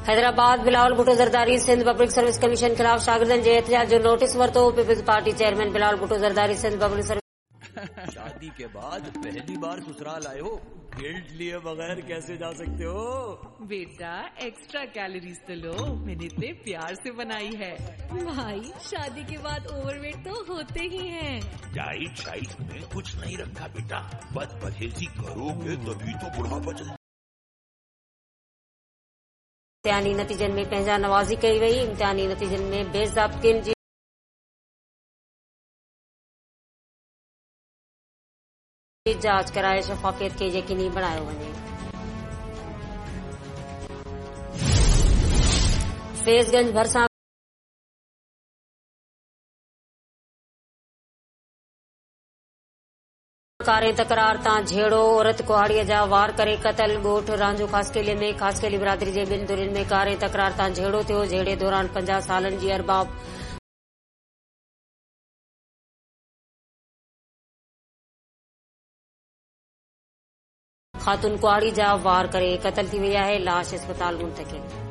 Hyderabad Bilawal Bhutto Zardari Sindh public service commission खिलाफ शागिर्दनि जे एहतजाज जो नोटिस वरितो। Peoples party chairman Bilawal Bhutto Zardari Sindh public service शादी के बाद पहली बार ससुराल आए हो, गिल्ट लिए बगैर कैसे जा सकते हो? बेटा एक्स्ट्रा कैलोरीज तो लो, मैंने इतने प्यार से बनाई है। भाई शादी के बाद ओवरवेट तो होते ही हैं। डाइट शाइट में कुछ नहीं रखा बेटा, बस परहेजी करोगे तभी तो बुढ़ापा चल। इम्तिहानी नतीजनि में पंहिंजा नवाज़ी कई वई। इम्तिहानी नतीजनि में बेज़ाब्तियुनि जी जांच कराए शफ़ाफ़ियत खे यकीनी बणायो वञे। फैज़गंज भरिसां कारें तकरार तां झेड़ो, औरत कुहाड़ीअ जा वार करे क़तल। ॻोठ रांझो ख़ासकेली में ख़ासकेली बिरादरी जे ॿिनि धुरियुनि में कारें तकरार तां झेड़ो थियो। झेड़े दौरान 50 सालनि जी अरबाब ख़ातून कुहाड़ी जा वार करे क़तल थी वई आहे। लाश अस्पताल मुंतक़िल।